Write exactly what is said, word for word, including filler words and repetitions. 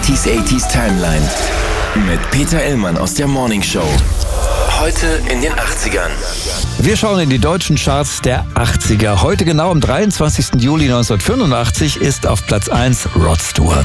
neunziger achtziger Timeline mit Peter Illmann aus der Morning Show. Heute in den achtzigern. Wir schauen in die deutschen Charts der achtziger. Heute genau am dreiundzwanzigsten Juli neunzehnhundertfünfundachtzig ist auf Platz eins Rod Stewart.